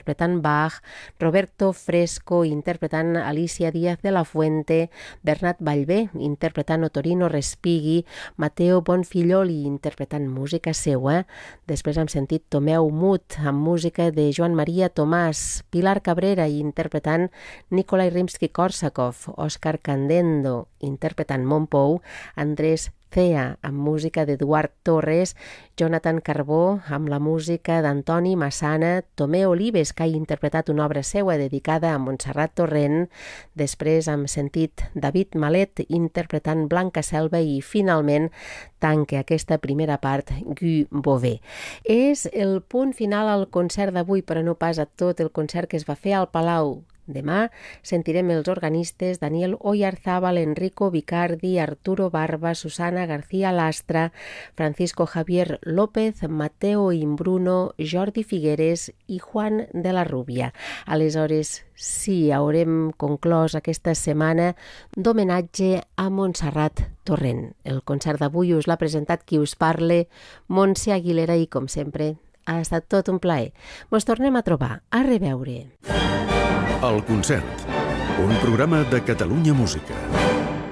interpretant Bach, Roberto Fresco interpretant Alicia Díaz de la Fuente, Bernat Vallvé interpretant Otorino Respighi, Matteo Bonfiglioli interpretant música seua. Després hem sentit Tomeu Mut amb música de Joan Maria Tomàs, Pilar Cabrera interpretant Nikolai Rimsky-Korsakov, Òscar Candendo interpretant Montpou, Andrés Cea amb música d'Eduard Torres, Jonathan Carbó amb la música d'Antoni Massana, Tomé Olives, que ha interpretat una obra seua dedicada a Montserrat Torrent. Després hem sentit David Malet interpretant Blanca Selva i finalment tanca aquesta primera part Guy Beauvais. És el punt final al concert d'avui, però no pas a tot el concert que es va fer al Palau. Demà sentirem els organistes Daniel Oyarzábal, Enrico Vicardi, Arturo Barba, Susana García Lastra, Francisco Javier López, Mateo Imbruno, Jordi Figueres i Juan de la Rubia. Aleshores, sí, haurem conclòs aquesta setmana d'homenatge a Montserrat Torrent. El concert d'avui us l'ha presentat qui us parle, Montse Aguilera, i com sempre ha estat tot un plaer. Mos tornem a trobar. A reveure. El concert, un programa de Catalunya Música.